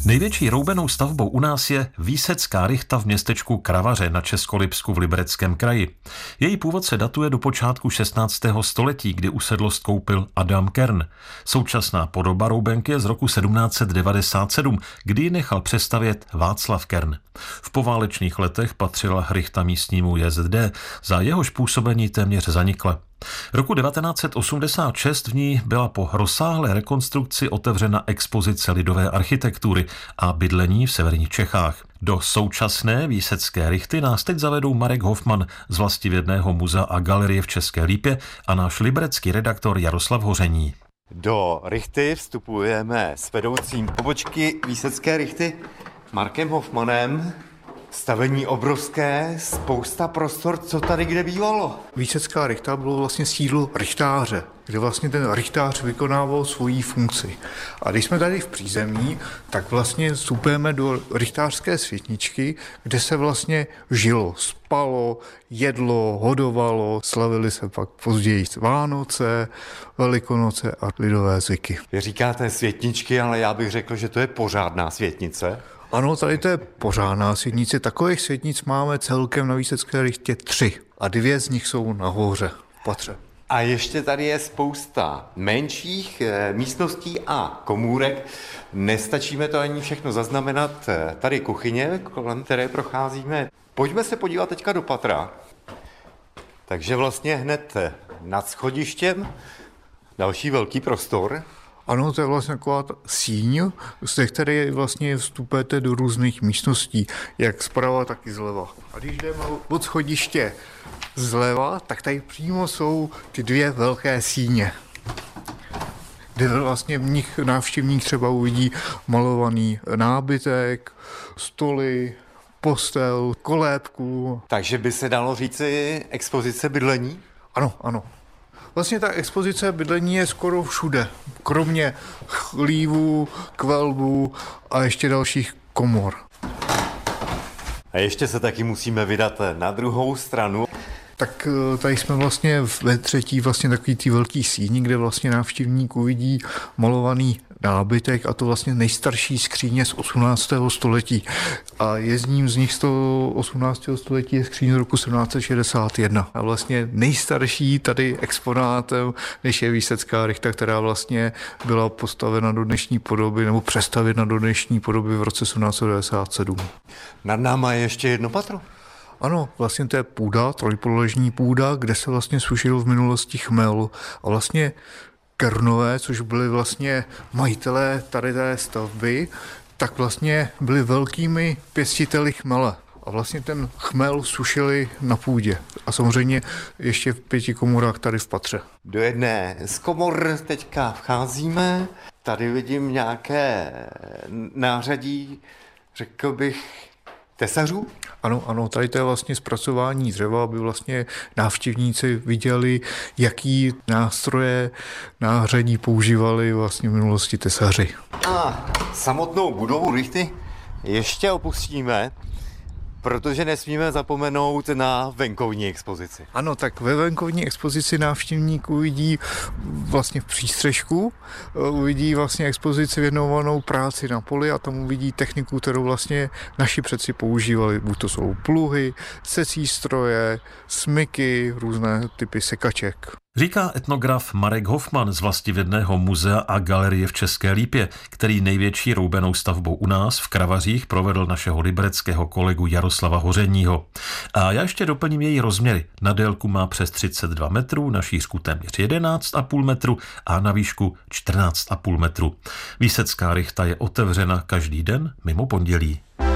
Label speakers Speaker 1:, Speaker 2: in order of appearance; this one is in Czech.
Speaker 1: Největší roubenou stavbou u nás je Výsecká rychta v městečku Kravaře na Českolipsku v Libereckém kraji. Její původ se datuje do počátku 16. století, kdy usedlost koupil Adam Kern. Současná podoba roubenky je z roku 1797, kdy ji nechal přestavět Václav Kern. V poválečných letech patřila rychta místnímu JZD, za jehož působení téměř zanikla. Roku 1986 v ní byla po rozsáhlé rekonstrukci otevřena expozice lidové architektury a bydlení v severních Čechách. Do současné Výsecké rychty nás teď zavedou Marek Hofman z Vlastivědného muzea a galerie v České Lípě a náš liberecký redaktor Jaroslav Hoření.
Speaker 2: Do rychty vstupujeme s vedoucím pobočky Výsecké rychty Markem Hofmanem. Stavení obrovské, spousta prostor, co tady kde bývalo.
Speaker 3: Výsecká rychta bylo vlastně sídlo rychtáře, kde vlastně ten rychtář vykonával svoji funkci. A když jsme tady v přízemí, tak vlastně vstupujeme do rychtářské světničky, kde se vlastně žilo, spalo, jedlo, hodovalo, slavili se pak později Vánoce, Velikonoce a lidové zvyky.
Speaker 2: Vy říkáte světničky, ale já bych řekl, že to je pořádná světnice.
Speaker 3: Ano, tady to je pořádná světnice. Takových světnic máme celkem na Výsecké rychtě 3 a 2 z nich jsou nahoře v patře.
Speaker 2: A ještě tady je spousta menších místností a komůrek. Nestačíme to ani všechno zaznamenat. Tady kuchyně, kolem které procházíme. Pojďme se podívat teďka do patra. Takže vlastně hned nad schodištěm další velký prostor.
Speaker 3: Ano, to je vlastně taková síň, ze které vlastně vstupujete do různých místností, jak zprava, tak i zleva. A když jdeme od schodiště zleva, tak tady přímo jsou ty 2 velké síně, kde vlastně v nich návštěvník třeba uvidí malovaný nábytek, stoly, postel, kolébku.
Speaker 2: Takže by se dalo říci expozice bydlení?
Speaker 3: Ano, ano. Vlastně ta expozice bydlení je skoro všude, kromě chlívů, kvelbů a ještě dalších komor.
Speaker 2: A ještě se taky musíme vydat na druhou stranu.
Speaker 3: Tak tady jsme vlastně ve třetí vlastně takový ty velký síni, kde vlastně návštěvník uvidí malovaný nábytek a to vlastně nejstarší skříně z 18. století. A jedním z nich z toho 18. století je skříň z roku 1761. A vlastně nejstarší tady exponátem, než je Výsecká rychta, která vlastně byla postavena do dnešní podoby nebo přestavěna do dnešní podoby v roce 1797.
Speaker 2: Nad náma je ještě jedno patro.
Speaker 3: Ano, vlastně to je půda, trojpodlažní půda, kde se vlastně sušil v minulosti chmel. A vlastně Kernové, což byli vlastně majitelé tady té stavby, tak vlastně byli velkými pěstiteli chmele. A vlastně ten chmel sušili na půdě. A samozřejmě ještě v 5 komorách tady v patře.
Speaker 2: Do jedné z komor teďka vcházíme. Tady vidím nějaké nářadí, řekl bych, tesařů.
Speaker 3: Ano, tady to je vlastně zpracování dřeva, aby vlastně návštěvníci viděli, jaký nástroje nářadí používali vlastně v minulosti tesaři.
Speaker 2: A samotnou budovu rychty ještě opustíme, protože nesmíme zapomenout na venkovní expozici.
Speaker 3: Ano, tak ve venkovní expozici návštěvník uvidí vlastně v přístřešku, uvidí vlastně expozici věnovanou práci na poli a tam uvidí techniku, kterou vlastně naši předci používali. Buď to jsou pluhy, secí stroje, smyky, různé typy sekaček.
Speaker 1: Říká etnograf Marek Hofman z Vlastivědného muzea a galerie v České Lípě, který největší roubenou stavbou u nás v Kravařích provedl našeho libereckého kolegu Jaroslava Hořeního. A já ještě doplním její rozměry. Na délku má přes 32 metrů, na šířku téměř 11,5 metru a na výšku 14,5 metru. Výsecká rychta je otevřena každý den mimo pondělí.